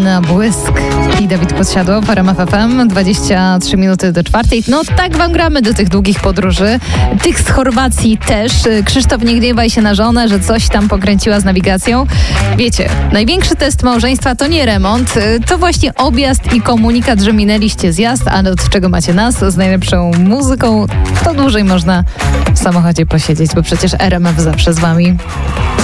na błysk. I Dawid Podsiadło w RMF FM, 23 minuty do 4. No tak wam gramy do tych długich podróży. Tych z Chorwacji też. Krzysztof, nie gniewaj się na żonę, że coś tam pokręciła z nawigacją. Wiecie, największy test małżeństwa to nie remont, to właśnie objazd i komunikat, że minęliście zjazd, ale od czego macie nas z najlepszą muzyką, to dłużej można w samochodzie posiedzieć, bo przecież RMF zawsze z wami.